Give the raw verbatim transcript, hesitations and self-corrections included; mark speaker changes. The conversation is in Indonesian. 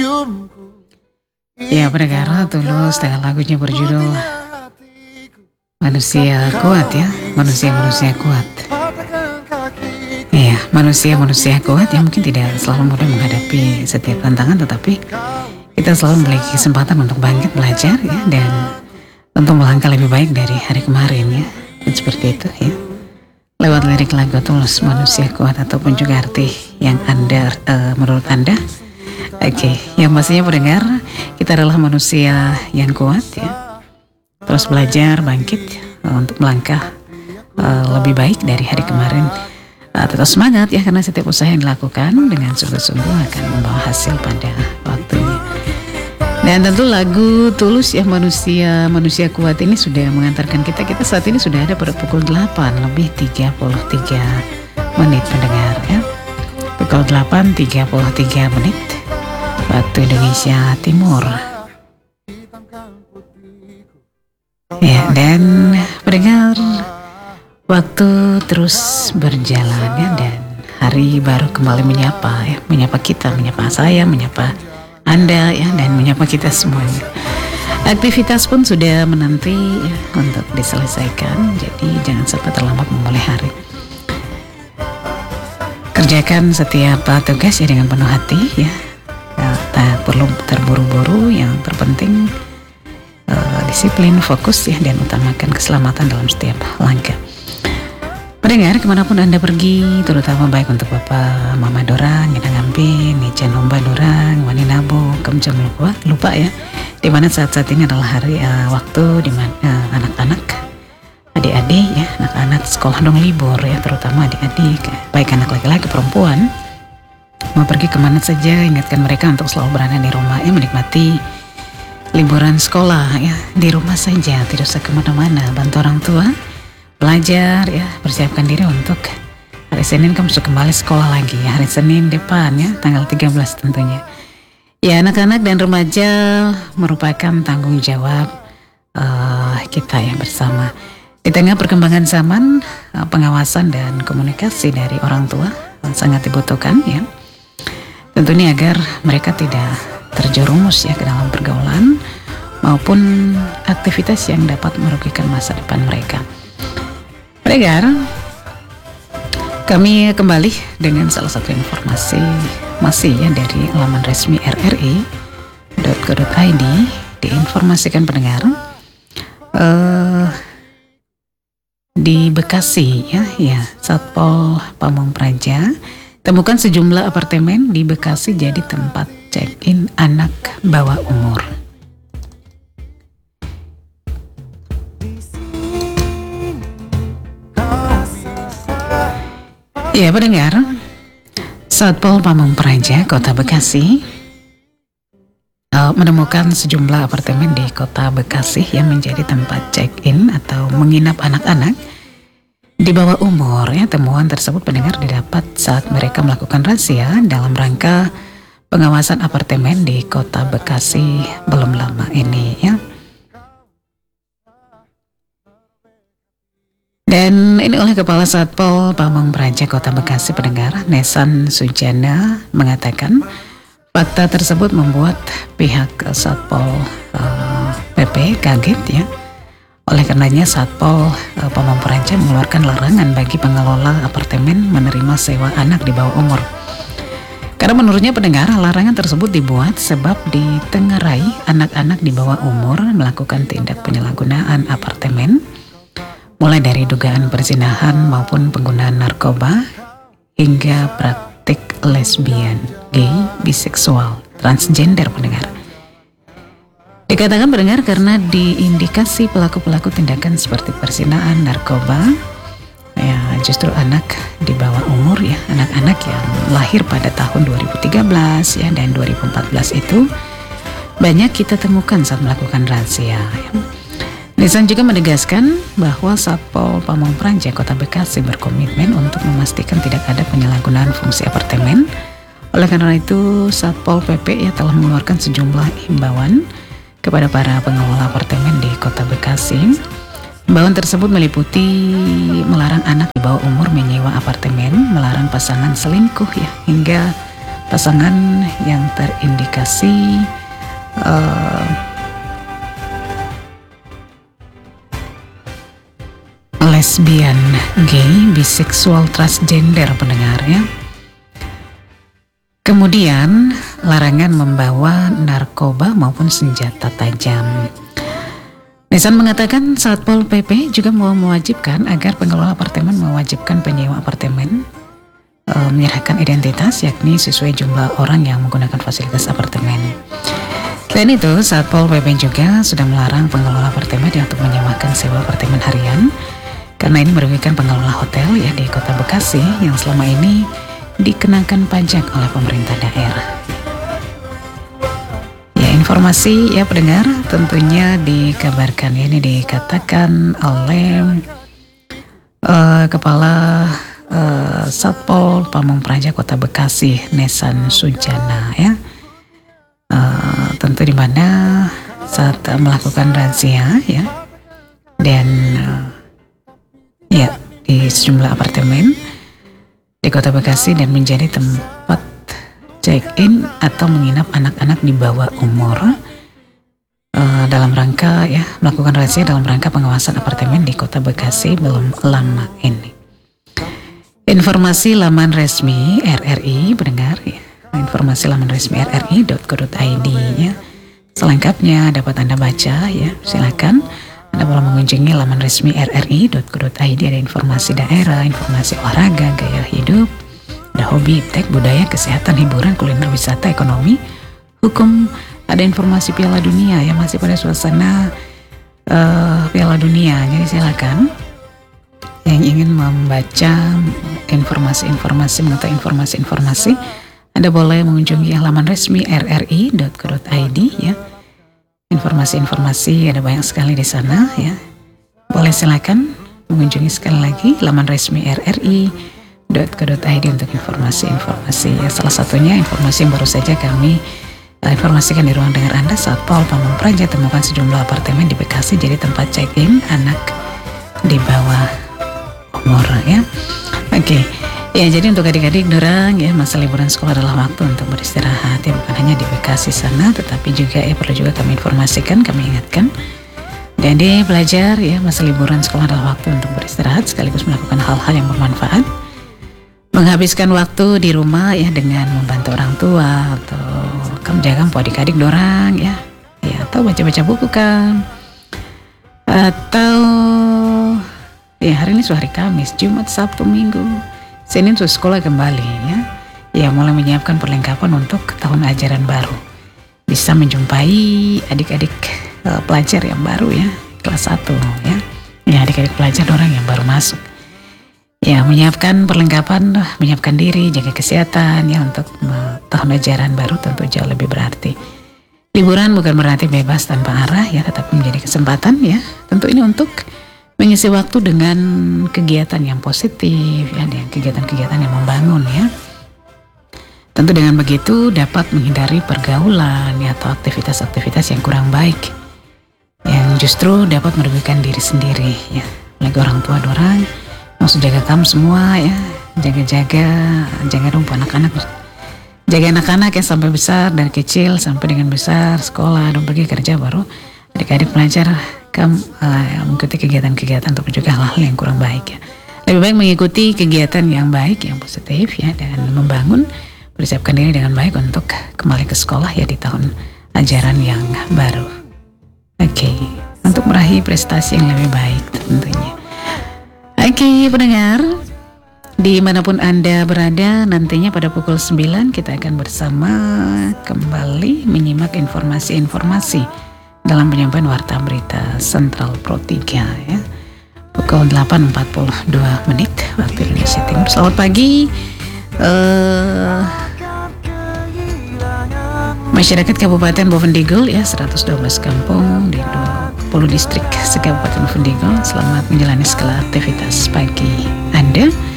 Speaker 1: Ya, pendengar Tulus dengan lagunya berjudul Manusia Kuat ya, manusia-manusia kuat. Iya, manusia-manusia kuat yang mungkin tidak selalu mudah menghadapi setiap tantangan, tetapi kita selalu memiliki kesempatan untuk bangkit belajar ya, dan tentu melangkah lebih baik dari hari kemarin ya. Dan seperti itu ya. Lewat lirik lagu Tulus Manusia Kuat, ataupun juga arti yang Anda uh, menurut Anda. Oke, okay. Yang pastinya pendengar, kita adalah manusia yang kuat ya. Terus belajar, bangkit uh, untuk melangkah uh, lebih baik dari hari kemarin. Uh, tetap semangat ya, karena setiap usaha yang dilakukan dengan sungguh-sungguh akan membawa hasil pada waktunya. Dan tentu lagu Tulus ya, manusia manusia kuat ini sudah mengantarkan kita. Kita saat ini sudah ada pada pukul delapan lebih tiga puluh tiga menit pendengar ya. Pukul delapan tiga puluh tiga menit waktu Indonesia Timur. Ya, dan pendengar, waktu terus berjalan ya, dan hari baru kembali menyapa ya, menyapa kita, menyapa saya, menyapa Anda ya, dan menyapa kita semuanya. Aktivitas pun sudah menanti ya, untuk diselesaikan, jadi jangan sampai terlambat memulai hari. Kerjakan setiap tugas ya dengan penuh hati ya. Tak perlu terburu-buru, yang terpenting uh, disiplin, fokus ya, dan utamakan keselamatan dalam setiap langkah. Pendengar, kemanapun Anda pergi, terutama baik untuk Bapak Mama Dorang, Nina Ngampin, Nica Nomba Dorang, Wani Nabo, Kemjam lupa, lupa ya, dimana saat-saat ini adalah hari uh, waktu dimana uh, anak-anak, adik-adik ya, anak-anak sekolah dong libur ya, terutama adik-adik, baik anak laki-laki perempuan, mau pergi kemana saja, ingatkan mereka untuk selalu berada di rumah ya, menikmati liburan sekolah ya, di rumah saja, tidak usah kemana-mana. Bantu orang tua belajar ya, persiapkan diri untuk hari Senin kamu sudah kembali sekolah lagi ya, hari Senin depan ya, tanggal tiga belas tentunya. Ya, anak-anak dan remaja merupakan tanggung jawab uh, kita ya bersama. Di tengah perkembangan zaman, uh, pengawasan dan komunikasi dari orang tua uh, sangat dibutuhkan ya. Tentunya agar mereka tidak terjerumus ya ke dalam pergaulan maupun aktivitas yang dapat merugikan masa depan mereka. Pendengar, kami kembali dengan salah satu informasi masih ya dari laman resmi r r i dot co dot i d. Diinformasikan pendengar, uh, di Bekasi ya, ya Satpol Pamong Praja temukan sejumlah apartemen di Bekasi jadi tempat check-in anak bawah umur. Ya pendengar, Satpol Pamong Praja Kota Bekasi uh, menemukan sejumlah apartemen di Kota Bekasi yang menjadi tempat check-in atau menginap anak-anak di bawah umur ya. Temuan tersebut pendengar didapat saat mereka melakukan razia dalam rangka pengawasan apartemen di Kota Bekasi belum lama ini ya. Dan ini oleh Kepala Satpol Pamong Praja Kota Bekasi pendengar, Nesan Sujana, mengatakan fakta tersebut membuat pihak Satpol uh, P P kaget ya. Oleh karenanya Satpol uh, Pamong Praja mengeluarkan larangan bagi pengelola apartemen menerima sewa anak di bawah umur. Karena menurutnya pendengar, larangan tersebut dibuat sebab ditengarai anak-anak di bawah umur melakukan tindak penyalahgunaan apartemen, mulai dari dugaan perzinahan maupun penggunaan narkoba hingga praktik lesbian, gay, biseksual, transgender pendengar. Dikatakan pendengar karena diindikasi pelaku-pelaku tindakan seperti perzinahan, narkoba, ya justru anak di bawah umur ya, anak-anak yang lahir pada tahun dua ribu tiga belas ya dan dua ribu empat belas itu banyak kita temukan saat melakukan razia ya. Nisan juga menegaskan bahwa Satpol Pamong Praja Kota Bekasi berkomitmen untuk memastikan tidak ada penyalahgunaan fungsi apartemen. Oleh karena itu Satpol P P ya telah mengeluarkan sejumlah imbauan kepada para pengelola apartemen di Kota Bekasi. Imbauan tersebut meliputi melarang anak di bawah umur menyewa apartemen, melarang pasangan selingkuh ya, hingga pasangan yang terindikasi uh, lesbian, gay, biseksual, transgender pendengar ya. Kemudian larangan membawa narkoba maupun senjata tajam. Nisan mengatakan Satpol P P juga mau mewajibkan agar pengelola apartemen mewajibkan penyewa apartemen e, menyerahkan identitas yakni sesuai jumlah orang yang menggunakan fasilitas apartemen. Selain itu, Satpol P P juga sudah melarang pengelola apartemen untuk menyewakan sewa apartemen harian karena ini merugikan pengelola hotel ya di Kota Bekasi yang selama ini dikenakan pajak oleh pemerintah daerah. Informasi ya pendengar tentunya dikabarkan ya, ini dikatakan oleh uh, Kepala uh, Satpol Pamung Praja Kota Bekasi Nesan Sujana ya, uh, tentu di mana saat melakukan razia ya dan uh, ya di sejumlah apartemen di Kota Bekasi dan menjadi tempat check-in atau menginap anak-anak di bawah umur uh, dalam rangka ya melakukan razia dalam rangka pengawasan apartemen di Kota Bekasi belum lama ini. Informasi laman resmi R R I pendengar ya, informasi laman resmi r r i dot co dot i d ya. Selengkapnya dapat Anda baca ya, silakan Anda boleh mengunjungi laman resmi r r i dot co dot i d. Ada informasi daerah, informasi olahraga, gaya hidup, ada hobi, iptek, budaya, kesehatan, hiburan, kuliner, wisata, ekonomi, hukum, ada informasi Piala Dunia ya, masih pada suasana uh, Piala Dunia. Jadi silakan yang ingin membaca informasi-informasi, mengetahui informasi-informasi, Anda boleh mengunjungi laman resmi r r i dot co dot i d ya. Informasi-informasi ada banyak sekali di sana ya. Boleh silakan mengunjungi sekali lagi laman resmi r r i dot co dot i d untuk informasi-informasi ya. Salah satunya informasi yang baru saja kami uh, informasikan di ruang dengar Anda, Satpol Pamung Praja temukan sejumlah apartemen di Bekasi jadi tempat check-in anak di bawah umur ya. Oke okay. Ya, jadi untuk adik-adik dorang ya, masa liburan sekolah adalah waktu untuk beristirahat ya, bukan hanya di Bekasi sana tetapi juga ya perlu juga kami informasikan, kami ingatkan. Jadi belajar ya, masa liburan sekolah adalah waktu untuk beristirahat sekaligus melakukan hal-hal yang bermanfaat. Menghabiskan waktu di rumah ya dengan membantu orang tua atau kamu jaga adik-adik dorang ya, ya atau baca-baca buku kan, atau ya hari ini hari Kamis, Jumat, Sabtu, Minggu, Senin sudah sekolah kembali ya, ya mulai menyiapkan perlengkapan untuk tahun ajaran baru. Bisa menjumpai adik-adik uh, pelajar yang baru ya, kelas satu ya, ya adik-adik pelajar dorang yang baru masuk. Ya, menyiapkan perlengkapan, menyiapkan diri, jaga kesehatan ya untuk uh, tahun ajaran baru tentu jauh lebih berarti. Liburan bukan berarti bebas tanpa arah ya, tetapi menjadi kesempatan ya. Tentu ini untuk mengisi waktu dengan kegiatan yang positif ya, dengan kegiatan-kegiatan yang membangun ya. Tentu dengan begitu dapat menghindari pergaulan ya atau aktivitas-aktivitas yang kurang baik yang justru dapat merugikan diri sendiri ya. Lagi orang tua dorang maksud jaga kamu semua ya, jaga-jaga, jaga dong anak-anak, jaga anak-anak yang sampai besar, dari kecil sampai dengan besar, sekolah, dong pergi kerja baru adik-adik pelajar kamu uh, mengikuti kegiatan-kegiatan untuk mencegah hal-hal yang kurang baik ya. Lebih baik mengikuti kegiatan yang baik, yang positif ya, dan membangun, persiapkan diri dengan baik untuk kembali ke sekolah ya di tahun ajaran yang baru. Oke, okay. Untuk meraih prestasi yang lebih baik tentunya. Oke okay, pendengar, dimanapun Anda berada, nantinya pada pukul sembilan kita akan bersama kembali menyimak informasi-informasi dalam penyampaian Warta Berita Sentral Pro tiga ya. Pukul delapan empat puluh dua menit waktu Indonesia Timur. Selamat pagi uh, masyarakat Kabupaten Bovendigul ya, seratus dua belas kampung di dua puluh distrik se-Kabupaten Bovendigul. Selamat menjalani segala aktivitas pagi Anda.